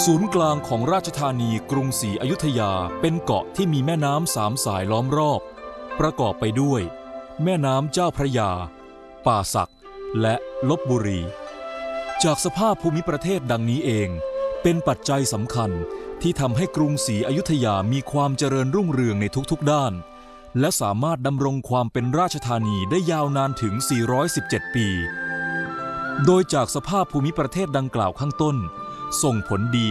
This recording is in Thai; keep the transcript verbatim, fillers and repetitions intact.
ศูนย์กลางของราชธานีกรุงศรีอยุธยาเป็นเกาะที่มีแม่น้ำสามสายล้อมรอบประกอบไปด้วยแม่น้ำเจ้าพระยาป่าสักและลพบุรีจากสภาพภูมิประเทศดังนี้เองเป็นปัจจัยสำคัญที่ทำให้กรุงศรีอยุธยามีความเจริญรุ่งเรืองในทุกๆด้านและสามารถดำรงความเป็นราชธานีได้ยาวนานถึงสี่ร้อยสิบเจ็ดปีโดยจากสภาพภูมิประเทศดังกล่าวข้างต้นส่งผลดี